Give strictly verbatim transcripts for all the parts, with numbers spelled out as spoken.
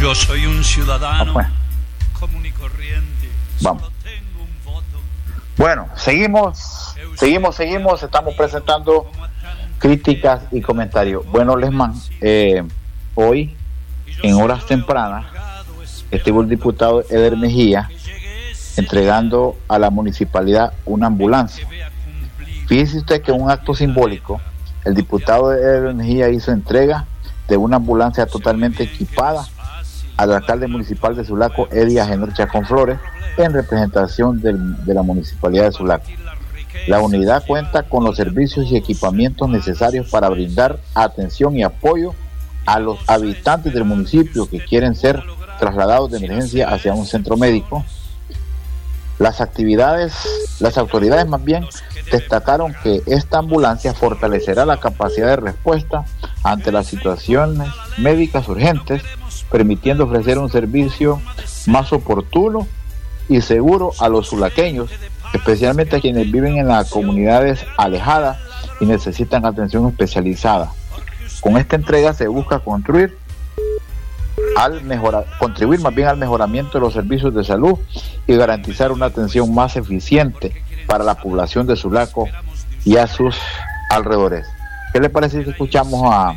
Yo soy un ciudadano Ah, pues. común y corriente. Vamos. Solo tengo un voto. Bueno, seguimos, seguimos, seguimos. Estamos presentando críticas y comentarios. Bueno, Lesman, eh, hoy, en horas tempranas, estuvo el diputado Eder Mejía entregando a la municipalidad una ambulancia. Fíjese usted que en un acto simbólico, el diputado Eder Mejía hizo entrega de una ambulancia totalmente equipada al alcalde municipal de Sulaco, Eddie Agenor Chacón Flores, en representación del, de la municipalidad de Sulaco. La unidad cuenta con los servicios y equipamientos necesarios para brindar atención y apoyo a los habitantes del municipio que quieren ser trasladados de emergencia hacia un centro médico. Las actividades, las autoridades más bien, destacaron que esta ambulancia fortalecerá la capacidad de respuesta ante las situaciones médicas urgentes, permitiendo ofrecer un servicio más oportuno y seguro a los sulaqueños, especialmente a quienes viven en las comunidades alejadas y necesitan atención especializada. Con esta entrega se busca construir al mejorar, contribuir más bien al mejoramiento de los servicios de salud y garantizar una atención más eficiente para la población de Sulaco y a sus alrededores. ¿Qué le parece si escuchamos a,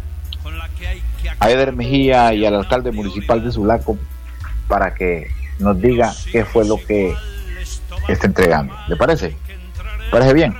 a Eder Mejía y al alcalde municipal de Sulaco para que nos diga qué fue lo que está entregando? ¿Le parece? ¿Le parece bien?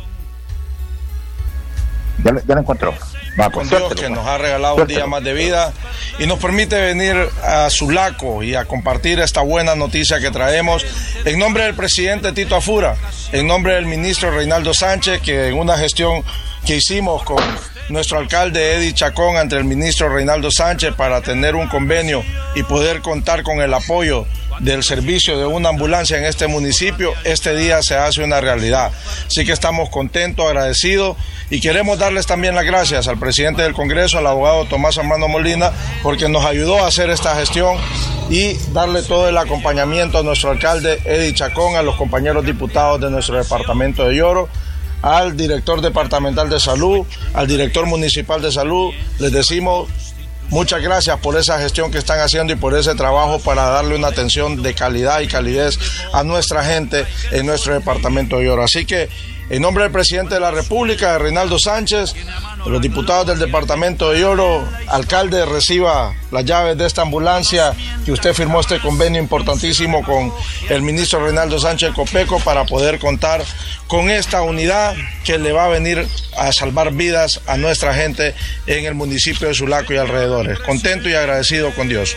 Ya, ya lo encontró. Va, con pues, Dios suéltelo, que pues. nos ha regalado Suéltelo. un día más de vida y nos permite venir a Sulaco y a compartir esta buena noticia que traemos en nombre del presidente Tito Afura, en nombre del ministro Reinaldo Sánchez, que en una gestión que hicimos con nuestro alcalde Eddie Chacón ante el ministro Reinaldo Sánchez para tener un convenio y poder contar con el apoyo del servicio de una ambulancia en este municipio, este día se hace una realidad. Así que estamos contentos, agradecidos y queremos darles también las gracias al presidente del Congreso, al abogado Tomás Armando Molina, porque nos ayudó a hacer esta gestión y darle todo el acompañamiento a nuestro alcalde Eddie Chacón, a los compañeros diputados de nuestro departamento de Yoro, al director departamental de salud, al director municipal de salud. Les decimos muchas gracias por esa gestión que están haciendo y por ese trabajo para darle una atención de calidad y calidez a nuestra gente en nuestro departamento de Yoro. Así que en nombre del presidente de la República, de Reinaldo Sánchez, de los diputados del departamento de Yoro, alcalde, reciba las llaves de esta ambulancia que usted firmó este convenio importantísimo con el ministro Reinaldo Sánchez Copeco para poder contar con esta unidad que le va a venir a salvar vidas a nuestra gente en el municipio de Sulaco y alrededores. Contento y agradecido con Dios.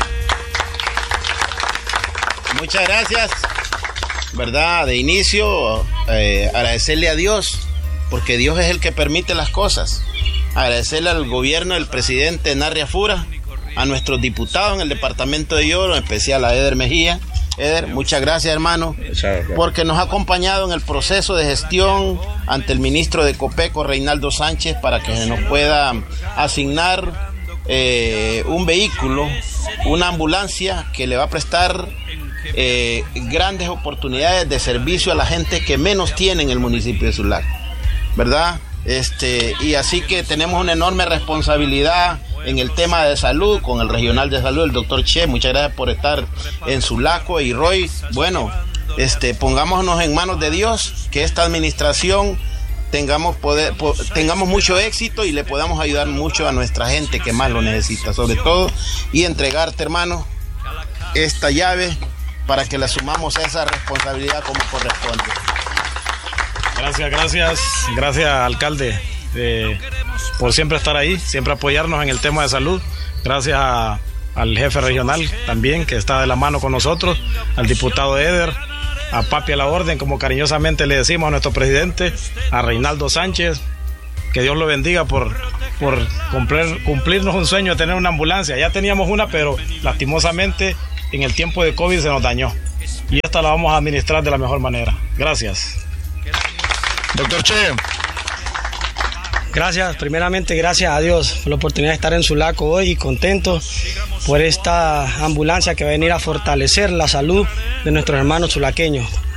Muchas gracias, ¿verdad? De inicio, eh, agradecerle a Dios, porque Dios es el que permite las cosas. Agradecerle al gobierno del presidente Narri Afura, a nuestros diputados en el departamento de Yoro, en especial a Eder Mejía. Eder, muchas gracias, hermano, porque nos ha acompañado en el proceso de gestión ante el ministro de Copeco, Reinaldo Sánchez, para que nos pueda asignar eh, un vehículo, una ambulancia que le va a prestar eh, grandes oportunidades de servicio a la gente que menos tiene en el municipio de Sulaco, ¿verdad? Este, y así que tenemos una enorme responsabilidad en el tema de salud con el regional de salud, el doctor Che. Muchas gracias por estar en Sulaco. Y Roy, bueno, este, pongámonos en manos de Dios, que esta administración tengamos poder, po, tengamos mucho éxito y le podamos ayudar mucho a nuestra gente que más lo necesita, sobre todo, y entregarte, hermano, esta llave para que le sumamos esa responsabilidad como corresponde. Gracias, gracias, gracias, alcalde, eh, por siempre estar ahí, siempre apoyarnos en el tema de salud. Gracias a, al jefe regional también, que está de la mano con nosotros, al diputado Eder, a Papi a la orden, como cariñosamente le decimos a nuestro presidente, a Reinaldo Sánchez. Que Dios lo bendiga por, por cumplir, cumplirnos un sueño de tener una ambulancia. Ya teníamos una, pero lastimosamente en el tiempo de COVID se nos dañó. Y esta la vamos a administrar de la mejor manera. Gracias. Doctor Che. Gracias, primeramente gracias a Dios por la oportunidad de estar en Sulaco hoy y contento por esta ambulancia que va a venir a fortalecer la salud de nuestros hermanos sulaqueños.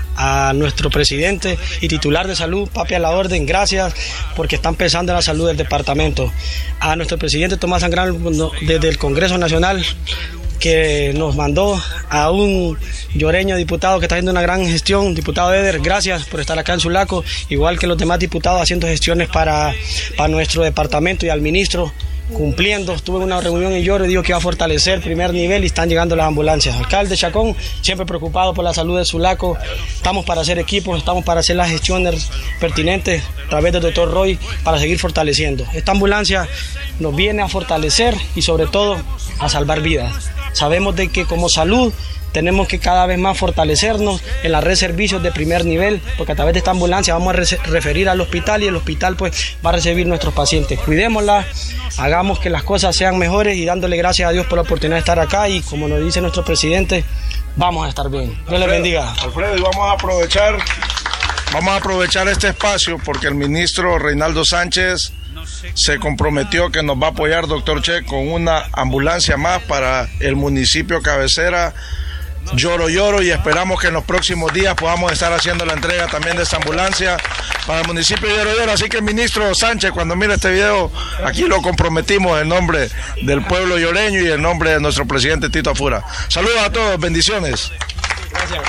a nuestro presidente y titular de salud, papi a la orden, gracias porque están pensando en la salud del departamento. A nuestro presidente Tomás Sangrán desde el Congreso Nacional, que nos mandó a un lloreño diputado que está haciendo una gran gestión, diputado Eder, gracias por estar acá en Sulaco, igual que los demás diputados haciendo gestiones para, para nuestro departamento, y al ministro cumpliendo. Estuve en una reunión en Lloro y dijo que iba a fortalecer el primer nivel y están llegando las ambulancias. Alcalde Chacón, siempre preocupado por la salud de Sulaco, estamos para hacer equipos, estamos para hacer las gestiones pertinentes a través del doctor Roy para seguir fortaleciendo. Esta ambulancia nos viene a fortalecer y sobre todo a salvar vidas. Sabemos de que como salud tenemos que cada vez más fortalecernos en la red de servicios de primer nivel, porque a través de esta ambulancia vamos a re- referir al hospital y el hospital pues va a recibir nuestros pacientes. Cuidémosla, hagamos que las cosas sean mejores y dándole gracias a Dios por la oportunidad de estar acá, y como nos dice nuestro presidente, vamos a estar bien. Dios les bendiga. Alfredo, y vamos a aprovechar, vamos a aprovechar este espacio porque el ministro Reinaldo Sánchez se comprometió que nos va a apoyar, doctor Che, con una ambulancia más para el municipio cabecera Lloro Lloro, y esperamos que en los próximos días podamos estar haciendo la entrega también de esta ambulancia para el municipio de Lloro Lloro. Así que, ministro Sánchez, cuando mire este video, aquí lo comprometimos en nombre del pueblo lloreño y en nombre de nuestro presidente Tito Afura. Saludos a todos, bendiciones. Gracias.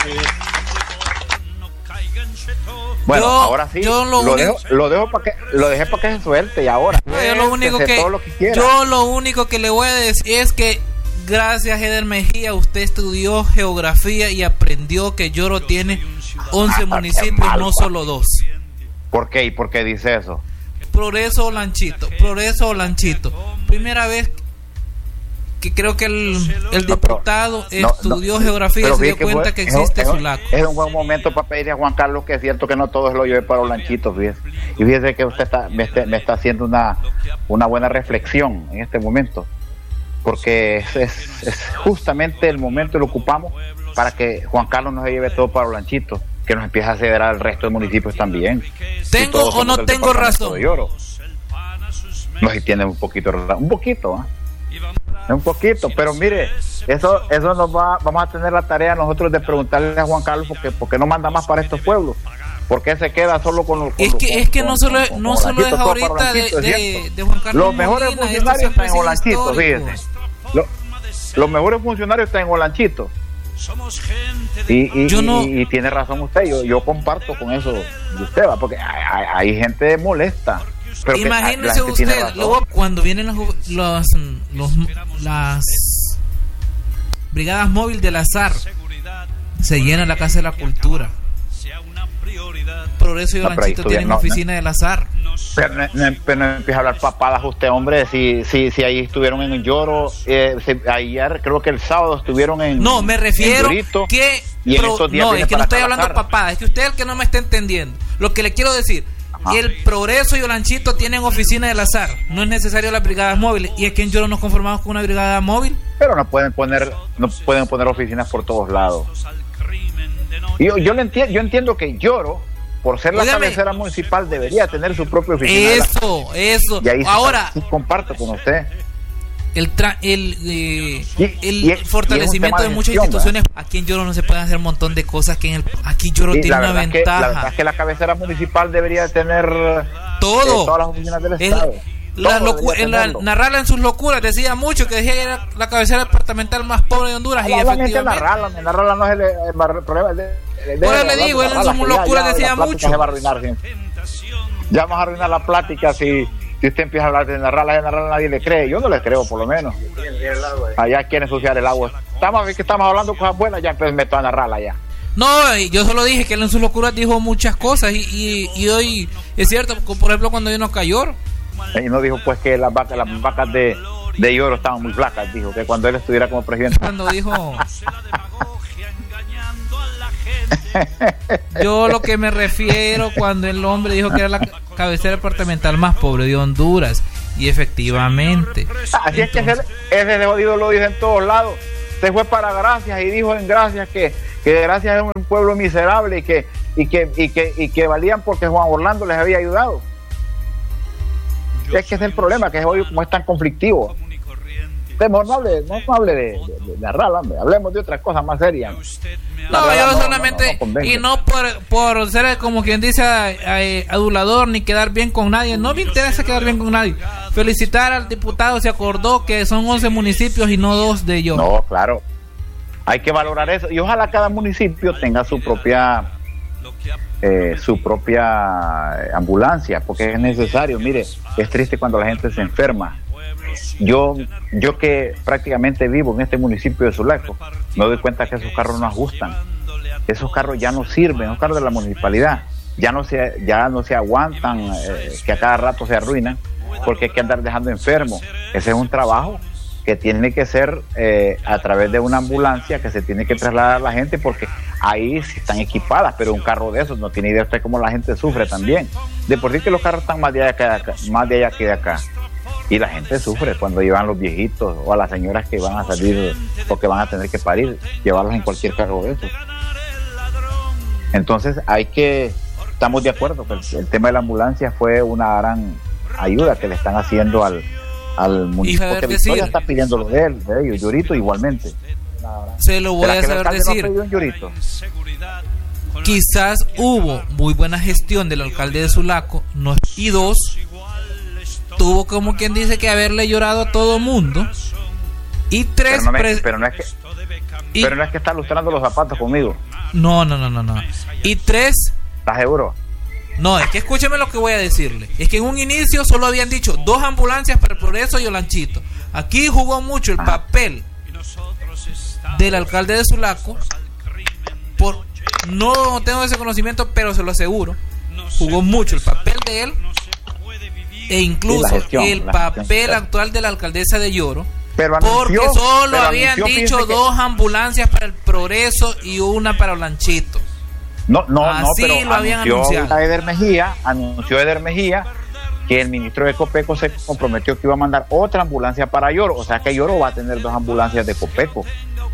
Bueno, Yo- ahora sí, yo lo lo, único- dejo, lo dejo para que lo dejé para que se suelte y ahora. Yo lo único Suéltese que todo lo que quiera. yo lo único que le voy a decir es que gracias, Eder Mejía, usted estudió geografía y aprendió que Lloro tiene once Ah, municipios, qué mal, no Juan. solo dos. ¿Por qué? ¿Y por qué dice eso? Progreso o Lanchito, Progreso o Lanchito. Primera vez que creo que el, el No, pero- diputado no, estudió no, geografía y pero se dio fíjate que cuenta fue- que es un- existe es un- Sulaco. Es un buen momento para pedirle a Juan Carlos, que es cierto que no todo es lo lleve para los lanchitos, fíjese. Y fíjese que usted está, me, está, me está haciendo una, una buena reflexión en este momento, porque es, es, es justamente el momento que lo ocupamos para que Juan Carlos no se lleve todo para los lanchitos, que nos empiece a ceder al resto de municipios también. ¿Tengo todos o somos no del tengo departamento razón? de Lloro. No sé si tiene un poquito, un poquito, ¿ah? Un poquito, pero mire, eso eso nos va, vamos a tener la tarea nosotros de preguntarle a Juan Carlos porque porque no manda más para estos pueblos, porque se queda solo con los. Es con- que con- es que no con- solo con- no con solo es Olanchito, todo para ahorita de, Olanchito, es de, cierto. de Juan Carlos Los mejores Molina, esto funcionarios siempre están ha en sido Olanchito, histórico. fíjese. Lo- los mejores funcionarios están en Olanchito. Y, y, Yo no- y, y tiene razón usted, yo, yo comparto con eso de usted, va, porque hay, hay, hay gente molesta. Pero que la Imagínese gente tiene usted, razón. luego cuando vienen los, los, los- las brigadas móviles del azar, se llena la Casa de la Cultura. Progreso y No, pero ahí Olanchito tienen estuvieron- no, oficina del azar. Pero no, no- pero no empieza a hablar papadas usted, hombre. Si, si, si ahí estuvieron en el Lloro, eh, si- ayer creo que el sábado estuvieron en. No, me en refiero Dorito, que y en pro- estos días no, viene es que no para estoy acá hablando Lazar. papá, es que usted es el que no me está entendiendo. Lo que le quiero decir, Ajá. el Progreso y Olanchito tienen oficina del azar. No es necesario las brigadas móviles. Y es que en Lloro nos conformamos con una brigada móvil. Pero no pueden poner, no pueden poner oficinas por todos lados. Y yo, yo, le entiendo, yo entiendo que Lloro, por ser la Óigame. cabecera municipal, debería tener su propia oficina. de la- Eso, eso. Y ahí sí- Ahora, sí comparto con usted. el tra- el, eh, Y- el y es- y es un fortalecimiento tema de de muchas gestión, instituciones. Aquí en Lloro no se pueden hacer un montón de cosas que en el aquí Lloro Y tiene la, una verdad es que, la verdad ventaja. es que la cabecera municipal debería tener Todo. eh, todas las oficinas del Es- Estado. la Todo locu- debería en la, tenerlo. narrarla en sus locuras decía mucho que decía que era la cabecera departamental más pobre de Honduras y Solamente efectivamente narrarla, narrarla no es el, el, el problema. De, de, de- Por eso de- le digo, de él en narrarla, sus que ya- locuras ya decía la plática mucho. se va a arruinar, sí. Ya vamos a arruinar la plática si, si usted empieza a hablar de narrarla, de narrarla nadie le cree. Yo no le creo, por lo menos. Allá quieren ensuciar el agua. Estamos, que estamos hablando cosas buenas, ya entonces meto a narrarla ya. no, y yo solo dije que él en sus locuras dijo muchas cosas y, y, y hoy es cierto, como por ejemplo cuando vino a Cayor, Y no dijo pues que las vacas, las vacas de, de Lloro estaban muy flacas, dijo que cuando él estuviera como presidente. cuando dijo yo lo que me refiero cuando el hombre dijo que era la cabecera departamental más pobre de Honduras y efectivamente Así es que ese, ese jodido lo dice en todos lados. Se fue para Gracias y dijo en Gracias que, que Gracias es un pueblo miserable y que, y que, y que, y que valían porque Juan Orlando les había ayudado. Es que ese es el problema, que hoy como es tan conflictivo. Temo, no hable, no, no hable de, de, de la rala, hombre. Hablemos de otras cosas más serias. No, La yo no, solamente, no, no, no y no por, por ser como quien dice eh, adulador ni quedar bien con nadie, no me interesa quedar bien con nadie. Felicitar al diputado, se acordó que son once municipios y no dos de ellos. No, claro, hay que valorar eso y ojalá cada municipio tenga su propia eh, su propia ambulancia, porque es necesario. Mire, es triste cuando la gente se enferma. Yo, yo que prácticamente vivo en este municipio de Sulaco, me doy cuenta que esos carros no ajustan. Esos carros ya no sirven, esos carros de la municipalidad ya no se, ya no se aguantan, eh, que a cada rato se arruinan, porque hay que andar dejando enfermos. Ese es un trabajo que tiene que ser eh, a través de una ambulancia que se tiene que trasladar a la gente, porque ahí sí están equipadas, pero un carro de esos no tiene idea usted cómo la gente sufre también. De por sí que los carros están más de allá que de acá, más de allá que de acá. Y la gente sufre cuando llevan los viejitos o a las señoras que van a salir o que van a tener que parir, llevarlos en cualquier carro de esos. Entonces hay que, estamos de acuerdo que el, el tema de la ambulancia fue una gran ayuda que le están haciendo al, al municipio, porque Victoria está pidiendo lo de él, de ellos, Llorito igualmente. Se lo voy a saber decir. No, quizás hubo muy buena gestión del alcalde de Sulaco, no, y dos, tuvo como quien dice que haberle llorado a todo mundo, y tres, pero no, me, pre- pero no es que y, pero no es que está lustrando los zapatos conmigo. No, no, no, no, no. Y tres, ¿estás seguro? No, es que escúcheme lo que voy a decirle. Es que en un inicio solo habían dicho dos ambulancias para el Progreso y Olanchito. Aquí jugó mucho el papel del alcalde de Sulaco. Por, no tengo ese conocimiento, pero se lo aseguro. Jugó mucho el papel de él e incluso sí, gestión, el papel gestión. actual de la alcaldesa de Lloro. Pero anunció, porque solo pero habían anunció, dicho dos que... ambulancias para el Progreso y una para Olanchito. No, no, Así no, pero lo habían anunció anunciado. Eder Mejía, anunció Eder Mejía que el ministro de Copeco se comprometió que iba a mandar otra ambulancia para Lloro, o sea que Lloro va a tener dos ambulancias de Copeco.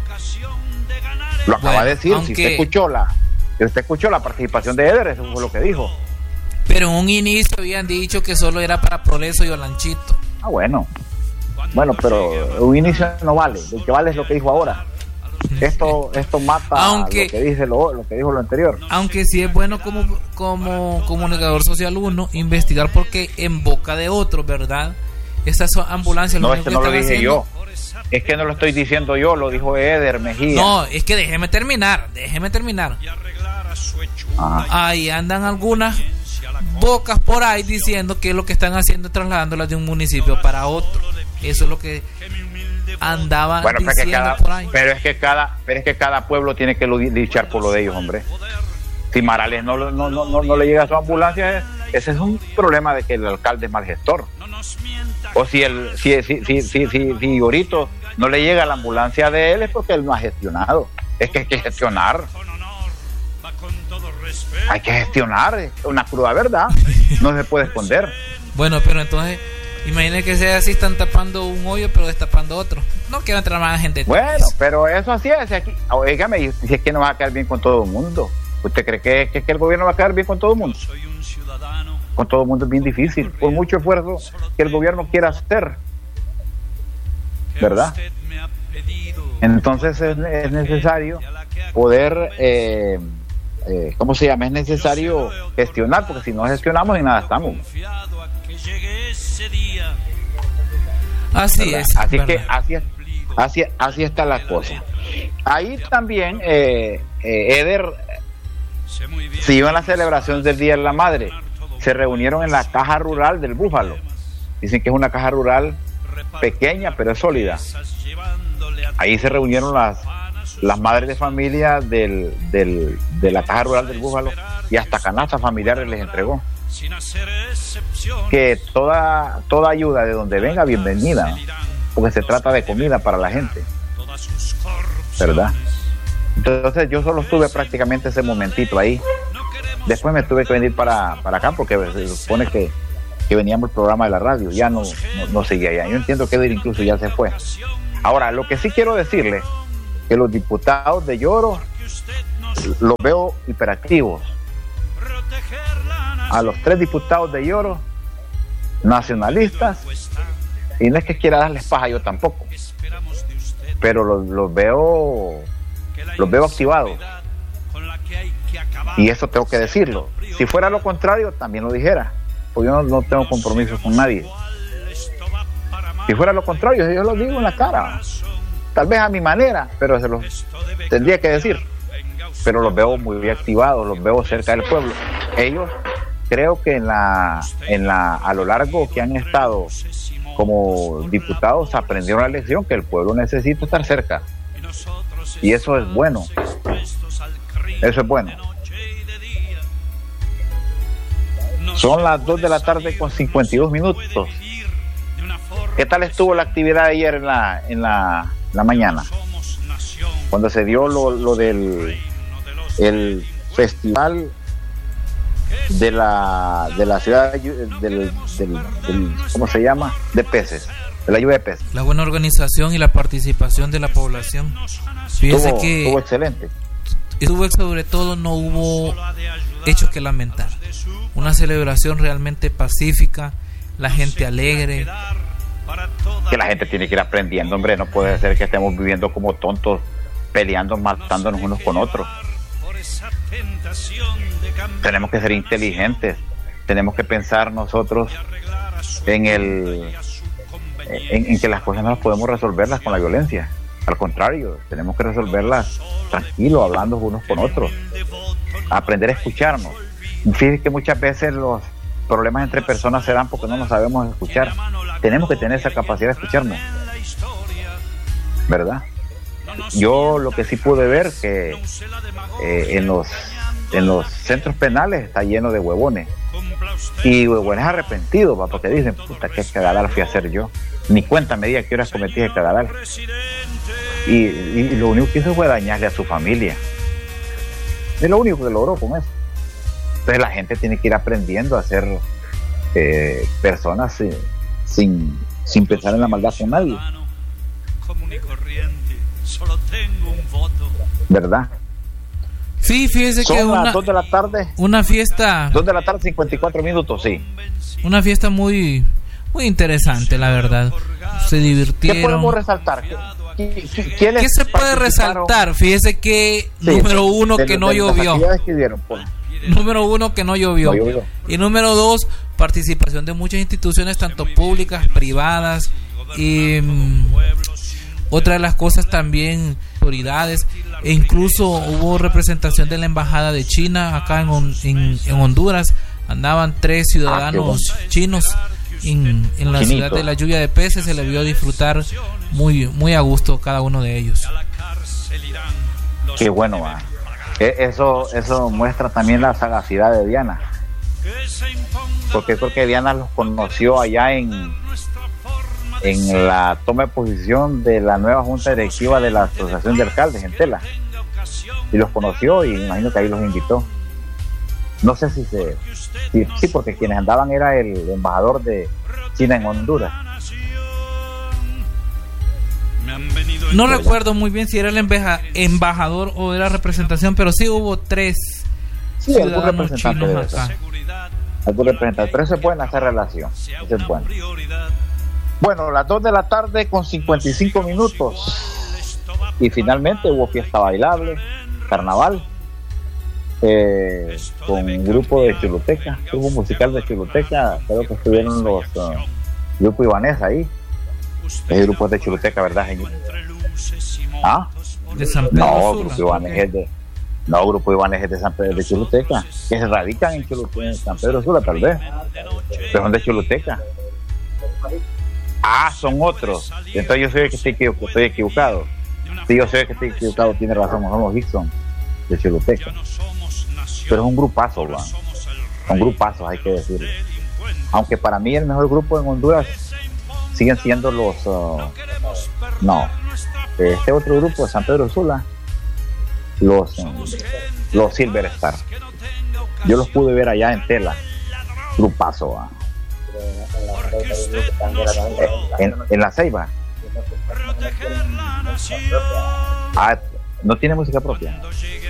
Lo acaba bueno, de decir, aunque... si usted escuchó la, si usted escuchó la participación de Eder, eso fue lo que dijo. Pero en un inicio habían dicho que solo era para Progreso y Olanchito. Ah, bueno. Bueno, pero un inicio no vale, lo que vale es lo que dijo ahora. Esto esto mata aunque, lo que dice lo, lo que dijo lo anterior. Aunque sí es bueno como como comunicador social uno investigar, porque en boca de otros, ¿verdad? Estas ambulancias no, lo es que único no que lo están dije haciendo... yo. Es que no lo estoy diciendo yo, lo dijo Eder Mejía. No, es que déjeme terminar, déjeme terminar. Ajá. Ahí andan algunas bocas por ahí diciendo que lo que están haciendo es trasladándolas de un municipio para otro. Eso es lo que andaban bueno, diciendo pero es que cada, por ahí. Pero es que cada, pero es que cada pueblo tiene que luchar por lo de ellos, hombre. Si Marales no, no, no, no, no le llega a su ambulancia, ese es un problema de que el alcalde es mal gestor. O si el si si si si si, si Llorito no le llega a la ambulancia de él, es porque él no ha gestionado. Es que hay que gestionar. Hay que gestionar, es una cruda verdad. No se puede esconder. Bueno, pero entonces imaginen que sea así, están tapando un hoyo pero destapando otro. No quiero entrar más gente. Bueno, pero eso así es. Aquí, oígame, si es que no va a quedar bien con todo el mundo. ¿Usted cree que, que, que el gobierno va a quedar bien con todo el mundo? Con todo el mundo es bien difícil. Por mucho esfuerzo que el gobierno quiera hacer, ¿verdad? Entonces es, es necesario poder, eh, eh, ¿cómo se llama? Es necesario gestionar, porque si no gestionamos, en nada estamos. Así ¿verdad? es. Así ¿verdad? que así es, así, así está la cosa. Ahí también eh, eh, Eder siguió en la celebración del Día de la Madre. Se reunieron en la caja rural del Búfalo. Dicen que es una caja rural pequeña pero es sólida. Ahí se reunieron las las madres de familia del, del, de la caja rural del Búfalo, y hasta canastas familiares les entregó. Que toda toda ayuda de donde venga, bienvenida, ¿no? Porque se trata de comida para la gente, ¿verdad? Entonces yo solo estuve prácticamente ese momentito ahí. Después me tuve que venir para, para acá, porque se supone que, que veníamos el programa de la radio. Ya no, no, no seguía allá. Yo entiendo que él incluso ya se fue. Ahora, lo que sí quiero decirle, que los diputados de Lloro los veo hiperactivos. A los tres diputados de Lloro, nacionalistas, Y no es que quiera darles paja yo tampoco, pero los, los veo los veo activados, y eso tengo que decirlo. Si fuera lo contrario también lo dijera, porque yo no, no tengo compromiso con nadie. Si fuera lo contrario yo lo digo en la cara, tal vez a mi manera, pero se los tendría que decir. Pero los veo muy activados, los veo cerca del pueblo. Ellos, creo que en la en la a lo largo que han estado como diputados, aprendieron la lección que el pueblo necesita estar cerca, y eso es bueno. Eso es bueno. Son las dos de la tarde con cincuenta y dos minutos. ¿Qué tal estuvo la actividad ayer en la en la, la mañana, cuando se dio lo, lo del el festival de la de la ciudad del, del, del ¿cómo se llama? de peces, de la lluvia de peces? La buena organización y la participación de la población. Fíjese estuvo, que estuvo excelente. Estuvo, sobre todo no hubo hechos que lamentar. Una celebración realmente pacífica, la gente alegre. Que la gente tiene que ir aprendiendo, hombre. No puede ser que estemos viviendo como tontos, peleando, matándonos unos con otros. Tenemos que ser inteligentes, tenemos que pensar nosotros en el en, en que las cosas no las podemos resolverlas con la violencia. Al contrario, tenemos que resolverlas tranquilos, hablando unos con otros, aprender a escucharnos. Fíjense que muchas veces los problemas entre personas se dan porque no nos sabemos escuchar. Tenemos que tener esa capacidad de escucharnos, ¿verdad? Yo lo que sí pude ver que eh, en los en los centros penales está lleno de huevones, y huevones arrepentidos, ¿va? Porque dicen, puta, qué cagadal fui a hacer yo, ni cuenta me di a qué horas cometí el cagadal, y, y lo único que hizo fue dañarle a su familia. Es lo único que logró con eso. Entonces la gente tiene que ir aprendiendo a ser eh, personas sin, sin sin pensar en la maldad con nadie, ¿verdad? Sí, fíjese Son que una, las dos de la tarde. Una fiesta. dos de la tarde, cincuenta y cuatro minutos, sí. Una fiesta muy, muy interesante, la verdad. Se divirtieron. ¿Qué podemos resaltar? ¿Qué, ¿Qué se puede resaltar? Fíjese que, sí, número uno, de, que no de, llovió. Que dieron, pues. Número uno, que no llovió. no llovió. Y número dos, participación de muchas instituciones, tanto públicas, privadas. Y mm, otra de las cosas también, autoridades, e incluso hubo representación de la embajada de China acá en, en, en Honduras. Andaban tres ciudadanos ah, chinos en, en la Chinito. Ciudad de la lluvia de peces. Se le vio disfrutar muy muy a gusto cada uno de ellos. Qué bueno, man. Eso eso muestra también la sagacidad de Diana, porque creo que Diana los conoció allá en en la toma de posición de la nueva junta directiva de la Asociación de Alcaldes en Tela, y los conoció, y imagino que ahí los invitó. No sé si se si, sí, porque quienes andaban era el embajador de China en Honduras. No recuerdo muy bien si era el embeja, embajador o era representación, pero sí hubo tres sí, ciudadanos chinos acá. Algún representante, pero eso es buena esa relación. Eso es bueno. Bueno, las dos de la tarde con cincuenta y cinco minutos, y finalmente hubo fiesta bailable, carnaval, eh, con un grupo de Choluteca, grupo musical de Choluteca. Creo que estuvieron los uh, grupo Ibanez ahí. El grupo de Choluteca, ¿verdad, señor? ¿Ah? De San Pedro no, Sula. Grupo Ibanez es de no, Grupo Ibanez es de San Pedro de Choluteca, que se radican en, Choluteca, en San Pedro Sula, tal vez, pero son de Choluteca. Ah, son otros. Entonces yo soy el que estoy, equivo- estoy equivocado. Sí, yo soy el que estoy equivocado, tiene razón, son los Dixon de Choluteca. Pero es un grupazo, ¿verdad? Son grupazos, hay que decirlo. Aunque para mí el mejor grupo en Honduras siguen siendo los uh, no este otro grupo de San Pedro Sula, los um, los Silver Star. Yo los pude ver allá en Tela, grupazo, ¿va? en, en la Ceiba. Ah, no tiene música propia.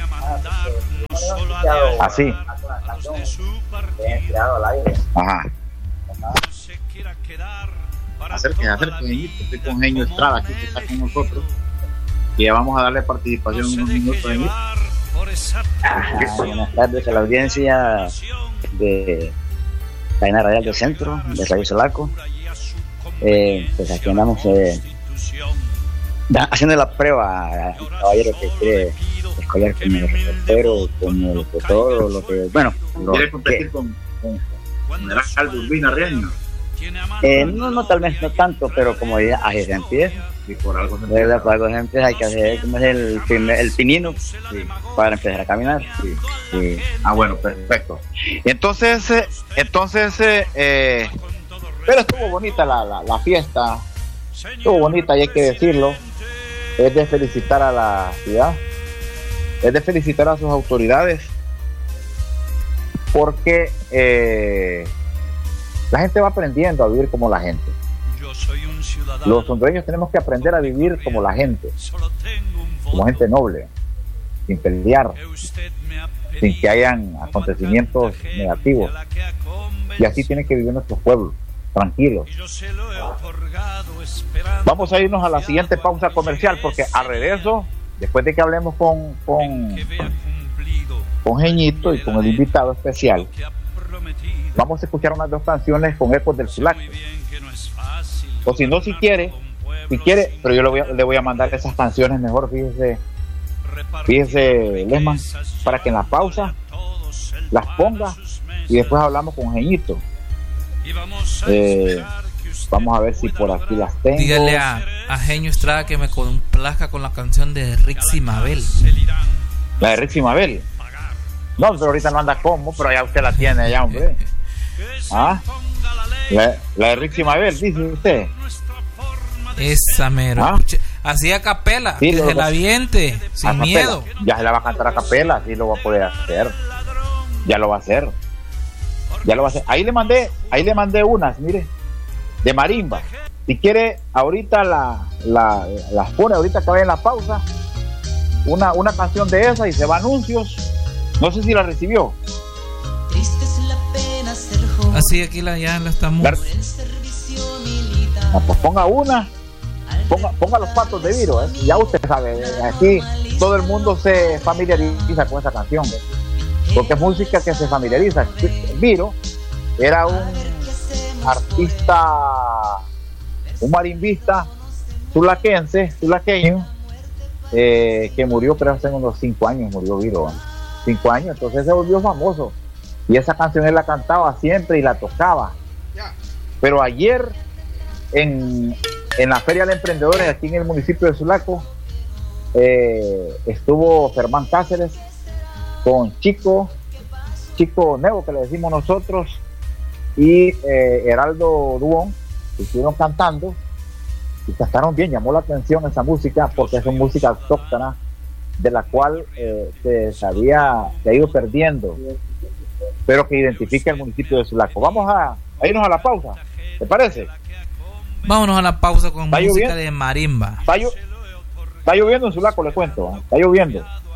Así. Ajá. acérquense, acérquense, estoy con Genio Estrada aquí que está con nosotros y ya vamos a darle participación en unos minutos. Ah, buenas tardes a la audiencia de Cadena Radial del Centro, de Radio Sulaco. Eh, pues aquí andamos eh, haciendo la prueba al caballero que quiere escoger como el reportero, como el locutor, lo que, bueno, lo ¿quiere competir que, con, con, con Heraldo Urbina Reaño? Eh, no, no, tal vez no tanto, pero como ya así se empieza. Y por algo se De verdad, por algo se empieza, hay que hacer como es el, primer- el pinino Sí. para empezar a caminar. Sí. Sí. Ah, bueno, perfecto. Entonces, eh, entonces, eh, eh, pero estuvo bonita la, la, la fiesta, estuvo bonita y hay que decirlo. Es de felicitar a la ciudad, es de felicitar a sus autoridades, porque eh, la gente va aprendiendo a vivir como la gente. Los hondureños tenemos que aprender a vivir como la gente, como gente noble, sin pelear, sin que hayan acontecimientos negativos. Y así tiene que vivir nuestro pueblo, tranquilos. Vamos a irnos a la siguiente pausa comercial, porque al regreso, después de que hablemos con con, con Geñito y con el invitado especial, vamos a escuchar unas dos canciones con ecos del Sulaco. O si no, si quiere, si quiere, pero yo le voy a, le voy a mandar esas canciones mejor, fíjese, fíjese, Lesman, para que en la pausa las ponga y después hablamos con Geñito. Eh, vamos a ver si por aquí las tengo. Dígale a, a Genio Estrada que me complazca con la canción de Rixi Mabel. La de Rixi Mabel. No, pero ahorita no anda como, pero ya usted la tiene ya, hombre. ¿Ah? La, la de Rixi Mabel, dice usted. Esa mero. ¿Ah? Escuche, así a capela, Sí, que lo- se la aviente, sin A capela. miedo. Ya se la va a cantar a capela, sí lo va a poder hacer. Ya lo va a hacer. Ya lo va a hacer. Ahí le mandé, ahí le mandé unas, mire, de marimba. Si quiere, ahorita la, la, las pone, ahorita que vaya en la pausa, una, una canción de esa y se va a anuncios. No sé si la recibió. Así aquí la, ya la estamos. La- No, pues ponga una, ponga, ponga los patos de Viro, ¿eh? Ya usted sabe, eh, aquí todo el mundo se familiariza con esa canción, porque es música que se familiariza. Viro era un artista, un marimbista sulaquense, sulaqueño, eh, que murió, creo hace unos cinco años, murió Viro, ¿eh? cinco años, entonces se volvió famoso, y esa canción él la cantaba siempre y la tocaba. Pero ayer en, en la Feria de Emprendedores aquí en el municipio de Sulaco eh, estuvo Germán Cáceres con Chico Chico Nevo, que le decimos nosotros, y eh, Heraldo Duón, que estuvieron cantando y cantaron bien. Llamó la atención esa música porque es una música autóctona de la cual eh, se sabía, se ha ido perdiendo, pero que identifica el municipio de Sulaco. Vamos a, a irnos a la pausa, ¿te parece? Vámonos a la pausa con ¿Está música lloviendo? de marimba. Está, llo- está lloviendo en Sulaco, le cuento, ¿eh? Está lloviendo.